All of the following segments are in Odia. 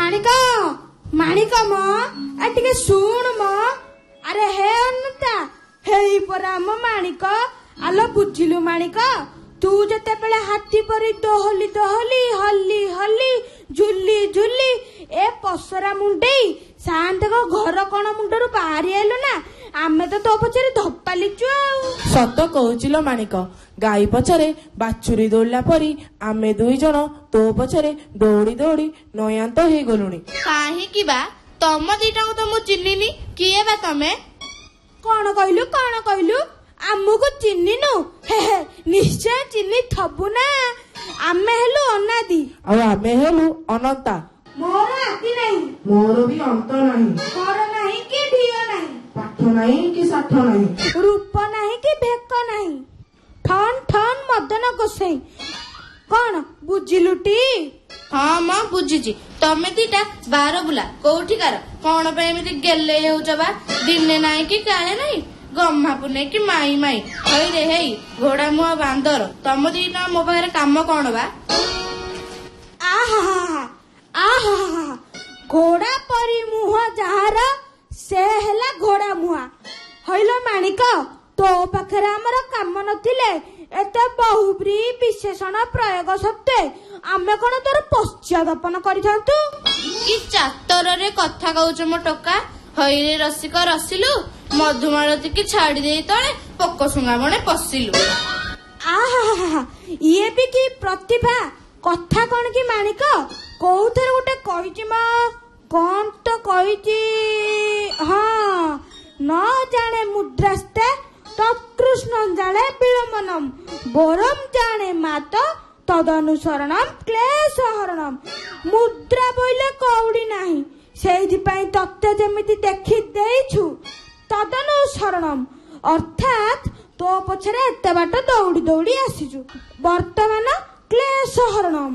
ମାଣିକ ମାଣିକ ମ ଟିକେ ଶୁଣ ମ। ଆରେ ହେ ଅନନ୍ତା ହେଇ ପରା ଆମ ମାଣିକ। ଆଲୋ ବୁଝିଲୁ ମାଣିକ, ତୁ ଯେତେବେଳେ ହାତୀ ପରି ଦୋହଲି ଦୋହଲି ହଲି ହଲି ଝୁଲି ଝୁଲି ଏ ପସରା ମୁଣ୍ଡେଇ ସାନ୍ତକ ଘର କଣ ମୁଣ୍ଡରୁ ବାହାରି ଆଇଲୁ ନା, ଆମେ ତ ତୋ ପଛରେ ଧପାଲିଛୁ ଆଉ। ସତ କହୁଚିଲ ମାଣିକ, ଗାଈ ପଛରେ ବାଛୁରୀ ଦୌଡ଼ିଲା ପରି ଆମେ ଦୁଇ ଜଣ ତୋ ପଛରେ ଦୌଡ଼ି ଦୌଡ଼ି ନୟାନ୍ତ ହେଇଗଲୁଣି। କାହିଁକି ବା? ତମ ଦିଟାଙ୍କୁ ତ ମୁଁ ଚିହ୍ନିନି, କିଏ ବା ତମେ? କଣ କହିଲୁ କଣ କହିଲୁ? ଆମକୁ ଚିହ୍ନିନୁ? ନିଶ୍ଚୟ ଚିହ୍ନି ଥବୁ ନା, ଆମେ ହେଲୁ ଅନାଦି ଆଉ ଆମେ ହେଲୁ ଅନନ୍ତା। ମୋର ଆଦି ନାହିଁ, ମୋର ବି ଅନ୍ତ ନାହିଁ, ଘର ନାହିଁ କି ଢିଅ ନାହିଁ, ପାଠ ନାହିଁ କି ସାଠ ନାହିଁ, ରୂପ ନାହିଁ କି ଭେକ ନାହିଁ, ଠନ୍ ଠନ୍ ମଦନ ଗୋସାଇଁ। କଣ ବୁଝିଲୁଟି? ହଁ ମ ବୁଝିଛି। ତମେ ଦିଟା ବାର ବୁଲା କୋଉଠିକାର, କଣ ପାଇଁ ଏମିତି ଗେଲେଇ ହେଉଛ ବା? ଦିନେ ନାହିଁ କି କାଳେ ନାହିଁ, ଗମ୍ହା ପୁନେଇ କି ମାଇ ମାଇ। ହେଇ ରେ ହେଇ ଘୋଡା ମୁହଁ ବାନ୍ଦର, ତମ ଦିଟା ମୋ ପାଖରେ କାମ କଣ ବା? ଘୋଡା ପରି ମୁହଁ ଯାହାର ସେ ହେଲା ଘୋଡା ମୁହଁ। ହଇଲ ମାଣିକ, ତୋ ପାଖରେ ଆମର କାମ ନଥିଲେ ଏତେ ବହୁବ୍ରୀ ବିଶେଷଣ ପ୍ରୟୋଗ ସତ୍ତ୍ୱେ ଆମେ କଣ ତୋର ପଶ୍ଚାଦପନ କରିଥାନ୍ତୁ? କି ଚାତରରେ କଥା କହୁଛ ମୋ ଟୋକା। ହଇରେ ରସିକ ରସିଲୁ, ମଧୁମାଳତୀ କି ଛାଡି ଦେଇ ତଳେ ପୋକ ଶୁଙ୍ଗା ମଣେ ପଶିଲୁ। ଇଏ ବି କି ପ୍ରତିଭା! କଥା କଣ କି ମାଣିକ, କୋଉଥରେ ଗୋଟେ କହିଛି ମ, କଣ ତ କହିଛି? ହଁ, ନ ଜାଣେ ମୁଦ୍ରାସ୍ତେ ତତ୍କୃଷ୍ଣ ଜାଣେ ବିଳମ୍ବନମ୍ ବୋରମ ଜାଣେ ମାତ ତଦନୁସରଣମ୍ କ୍ଲେଶ ହରଣମ୍। ମୁଦ୍ରା ବୋଇଲେ କଉଡ଼ି ନାହିଁ, ସେଇଥିପାଇଁ ତତେ ଯେମିତି ଦେଖି ଦେଇଛୁ ତଦନୁସରଣମ୍ ଅର୍ଥାତ୍ ତୋ ପଛରେ ଏତେ ବାଟ ଦୌଡ଼ି ଦୌଡ଼ି ଆସିଛୁ, ବର୍ତ୍ତମାନ କ୍ଲେଶ ହରଣମ୍।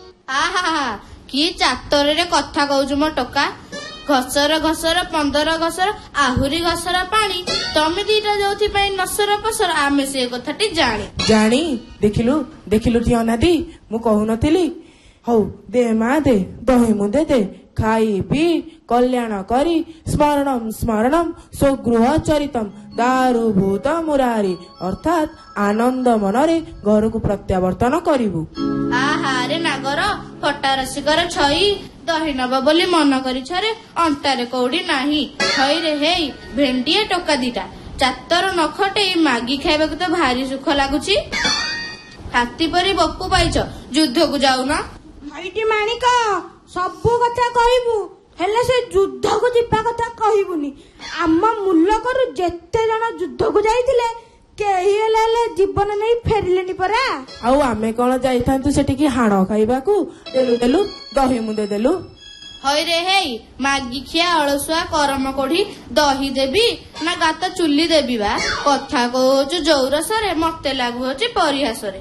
କି ଚାତରରେ କଥା କହୁଛୁ ମୋ ଟୋକା। ଘସର ଘସର 15 ଘସର ଆହୁରି ଘସର ପାଣି, ତମେ ଦିଟା ଯୋଉଥିପାଇଁ ନସର ପସର ଆମେ ସେ କଥାଟି ଜାଣି ଦେଖିଲୁ ଦେଖିଲୁ ଠି ଅନାଦି, ମୁଁ କହୁନଥିଲି? ହଉ ଦେ ମା ଦେ, ଦହି ମୁନ୍ଦେ ଦେ, ଖାଇ ପିଇ କଲ୍ୟାଣ କରି ସ୍ମରଣମ୍ ସ୍ମରଣମ୍ ସ୍ୱଗୃହ ଚରିତମ୍ ଦାରୁଭୂତ ମୁରାରି, ଅର୍ଥାତ୍ ଆନନ୍ଦ ମନରେ ଘରକୁ ପ୍ରତ୍ୟାବର୍ତ୍ତନ କରିବୁ। ଆହାରେ ନାଗର ଫଟା ରସିକର ଛଇ, ଦହି ନବ ବୋଲି ମନ କରିଛରେ ଅଣ୍ଟାରେ କଉଡ଼ି ନାହିଁ। ହଇରେ ହେଇ ଭେଣ୍ଡିଏ ଟୋକା ଦିଟା, ଚାତର ନ ଖଟେଇ ମାଗି ଖାଇବାକୁ ତ ଭାରି ସୁଖ ଲାଗୁଛି। ହାତୀ ପରି ବପୁ ପାଇଛ, ଯୁଦ୍ଧକୁ ଯାଉନ? ଭାଇଟି ମାଣିକ, ସବୁ କଥା କହିବୁ, ହେଲେ ସେ ଯୁଦ୍ଧକୁ ଯିବା କଥା କହିବୁନି। ଆମ ମୁଲକରୁ ଯେତେ ଜଣ ଯୁଦ୍ଧକୁ ଯାଇଥିଲେ କେହି ହେଲେ ଜୀବନ ନେଇ ଫେରିଲେନି ପରା। ଆଉ ଆମେ କଣ ଯାଇଥାନ୍ତୁ ସେଠିକି ହାଣ ଖାଇବାକୁ? ଦେଲୁ ଦହି ମୁନ୍ଦେ ଦେଲୁ। ହଇରେ ହେଇ ମାଗି ଖିଆ ଅଳସୁଆ କରମ କୋଢି, ଦହି ଦେବି ନା ଗାତ ଚୁଲି ଦେବି ବା? କଥା କହୁଛୁ ଜୌରସରେ, ମତେ ଲାଗୁଅଛି ପରିହାସରେ।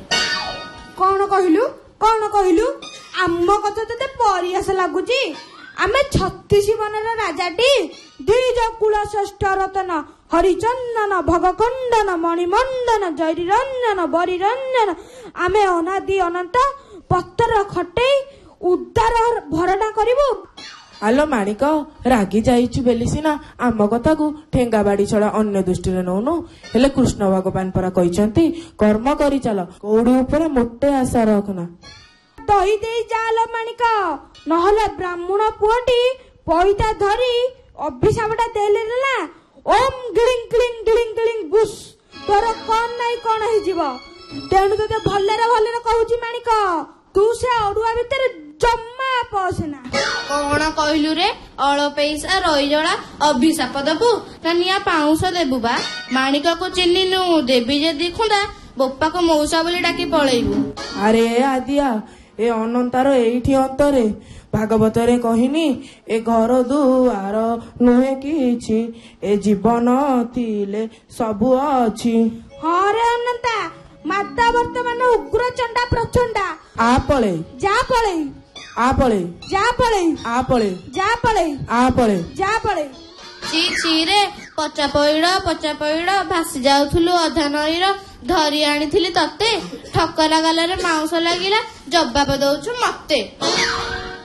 କଣ କହିଲୁ କଣ କହିଲୁ? ଆମ କଥା ତତେ ପରିହାସ ଲାଗୁଛି? ଆମେ 36 ବନର ରାଜାଟି, ଦ୍ୱିଜ କୁଳ ଶ୍ରେଷ୍ଠ ରତନ ହରିଚନ୍ଦନ ଭଗକଣ୍ଡନ ମଣିମଣ୍ଡନ ଜୈରିରଞ୍ଜନ ବରିରଞ୍ଜନ, ଆମେ ଅନାଦି ଅନନ୍ତ ପତ୍ର ଖଟେଇ ଉଦାର ଭରଣା କରିବୁ। ଆଲୋ ମାଣିକ, ରାଗି ଯାଇଛୁ ବେଲି ସିନା ଆମ କଥାକୁ ଠେଙ୍ଗା ବାଡି ଛଡା ଅନ୍ୟ ଦୃଷ୍ଟିରେ ନଉନୁ। ହେଲେ କୃଷ୍ଣ ଭଗବାନ ପରା କହିଛନ୍ତି, କର୍ମ କରି ଚାଲ, କଉଡ଼ି ଉପରେ ମୋଟେ ଆଶା ରଖନା। ଦହି ଦେଇ ଯାଲ ମାଣିକ, ନହେଲେ ବ୍ରାହ୍ମଣ ପୁଅଟି ପଇତା ଧରି ଅଭିଶାପଟା ଦେଲେ ନା, ଓମ୍ ଗିଳିଂ ଗିଳିଂ ଗିଳିଂ ଗିଳିଂ ବୁସ୍, ତୋର କଣ ନାଇଁ କଣ ହେଇଯିବ। ତେଣୁ ତତେ ଭଲରେ ଭଲରେ କହୁଛି ମାଣିକ, ତୁ ସେ ଅଡୁଆ ଭିତରେ ଜମା ପଶନା। କଣ କହିଲୁ ରେ? ଅଳପେଇସା ରଇଜଳା ଅଭିଶାପ ଦେବୁ ନା ନିଆଁ ପାଉଁଶ ଦେବୁ ବା? ମାଣିକକୁ ଚିହ୍ନିନୁ, ଦେବି ଯଦି ଖୁନ୍ଦା ବୋପାକୁ ମଉସା ବୋଲି ଡାକି ପଳେଇବୁ। ଆରେ ଆଦିଆ, ଏ ଅନନ୍ତାର ଏଇଠି ଅନ୍ତରେ। ଭାଗବତରେ କହିନି, ଏ ଘର ଦୁଆର ନୁହେଁ କିଛି, ଏ ଜୀବନ ଥିଲେ ସବୁ ଅଛି। ହଁ ରେ ଅନନ୍ତା, ମାତା ବର୍ତ୍ତମାନ ଉଗ୍ର ଚଣ୍ଡା ପ୍ରଚଣ୍ଡା। ଆ ପଳେ ଯା ପଳେ, ଆ ପଳେ ଯା ପଳେ, ଆ ପଳେ ଯା ପଳେ, ଆ ପଳେ ଯା ପଳେ। ଛି ଛି ରେ ପଚା ପଇଡ ଭାସି ଯାଉଥିଲୁ ଅଧା ନଈର, ଧରି ଆଣିଥିଲି ତତେ, ଠକରା ଗାଲରେ ମାଉଁସ ଲାଗିଲା, ଜବାବ ଦଉଛୁ ମତେ।